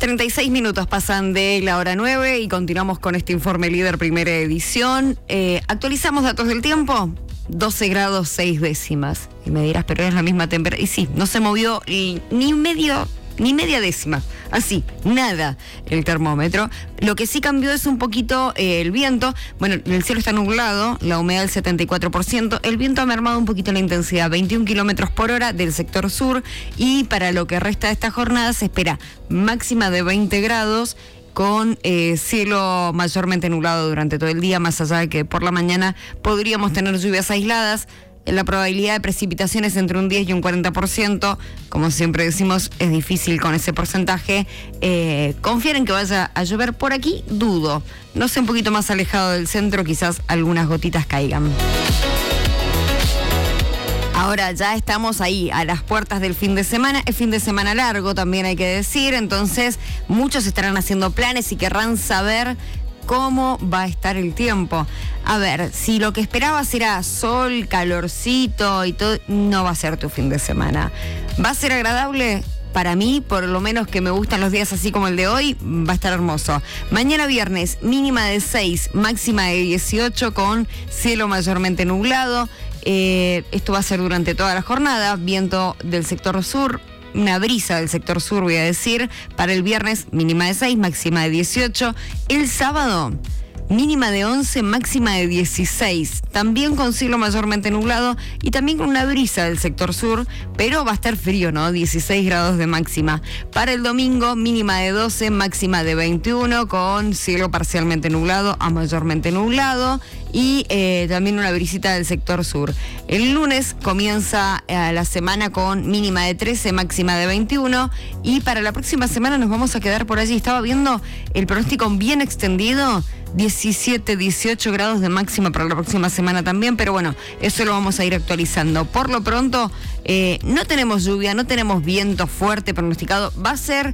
36 minutos pasan de la hora 9 y continuamos con este informe líder primera edición. Actualizamos datos del tiempo, 12 grados 6 décimas. Y me dirás, pero es la misma temperatura. Y sí, no se movió ni media décima, así, nada el termómetro. Lo que sí cambió es un poquito el viento. Bueno, el cielo está nublado, la humedad del 74%, el viento ha mermado un poquito la intensidad, 21 kilómetros por hora del sector sur, y para lo que resta de esta jornada se espera máxima de 20 grados, con cielo mayormente nublado durante todo el día, más allá de que por la mañana podríamos tener lluvias aisladas. La probabilidad de precipitaciones entre un 10 y un 40%, como siempre decimos, es difícil con ese porcentaje. Confiar en que vaya a llover por aquí, dudo. No sé, un poquito más alejado del centro, quizás algunas gotitas caigan. Ahora ya estamos ahí, a las puertas del fin de semana. Es fin de semana largo, también hay que decir. Entonces, muchos estarán haciendo planes y querrán saber cómo va a estar el tiempo. A ver, si lo que esperabas era sol, calorcito y todo, no va a ser tu fin de semana. ¿Va a ser agradable? Para mí, por lo menos que me gustan los días así como el de hoy, va a estar hermoso. Mañana viernes, mínima de 6, máxima de 18, con cielo mayormente nublado. Esto va a ser durante toda la jornada, viento del sector sur, una brisa del sector sur, voy a decir. Para el viernes, mínima de 6, máxima de 18. El sábado, mínima de 11, máxima de 16. También con cielo mayormente nublado y también con una brisa del sector sur, pero va a estar frío, ¿no? 16 grados de máxima. Para el domingo, mínima de 12, máxima de 21, con cielo parcialmente nublado a mayormente nublado y también una brisita del sector sur. El lunes comienza la semana con mínima de 13, máxima de 21, y para la próxima semana nos vamos a quedar por allí. Estaba viendo el pronóstico bien extendido, 17, 18 grados de máxima para la próxima semana también, pero bueno, eso lo vamos a ir actualizando. Por lo pronto, no tenemos lluvia, no tenemos viento fuerte pronosticado. Va a ser